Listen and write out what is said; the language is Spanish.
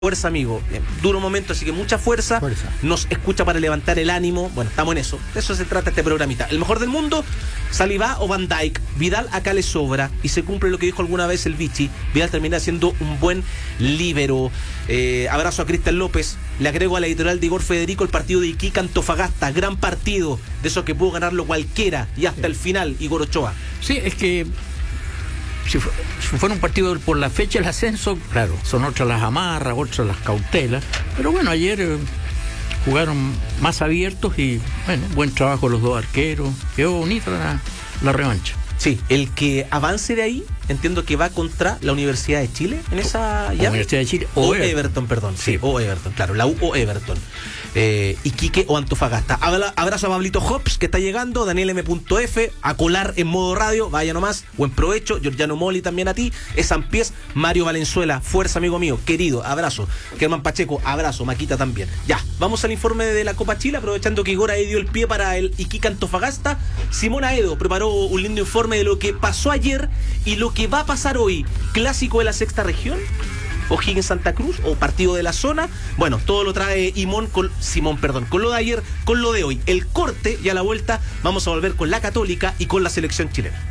Fuerza, amigo. Duro momento, así que mucha fuerza. Nos escucha para levantar el ánimo. Bueno, estamos en eso. De eso se trata este programita. El mejor del mundo, Saliba o Van Dijk. Vidal acá le sobra. Y se cumple lo que dijo alguna vez el Vichy. Vidal termina siendo un buen líbero. Abrazo a Cristian López. Le agrego a la editorial de Igor Federico el partido de Iquique Antofagasta. Gran partido. De esos que pudo ganarlo cualquiera. Y hasta el final, Igor Ochoa. Sí, es que si fuera un partido por la fecha del ascenso, claro, son otras las amarras, otras las cautelas, pero bueno, ayer jugaron más abiertos y bueno, buen trabajo los dos arqueros, quedó bonita la revancha. Sí, el que avance de ahí, entiendo que va contra la Universidad de Chile en esa llave. Universidad de Chile o Everton, perdón. Sí, o Everton, claro, la U o Everton. Iquique o Antofagasta. Abrazo a Pablito Hops, que está llegando, Daniel M.F, a colar en modo radio, vaya nomás, buen provecho, Giorgiano Moli también a ti, Esan Pies, Mario Valenzuela, fuerza amigo mío, querido, abrazo, Germán Pacheco, abrazo, Maquita también. Ya, vamos al informe de la Copa Chile, aprovechando que Igor ahí dio el pie para el Iquique Antofagasta. Simón Aedo preparó un lindo informe de lo que pasó ayer y lo que va a pasar hoy. Clásico de la sexta región, O'Higgins Santa Cruz o partido de la zona. Bueno, todo lo trae Simón, con lo de ayer, con lo de hoy. El corte y a la vuelta vamos a volver con la Católica y con la selección chilena.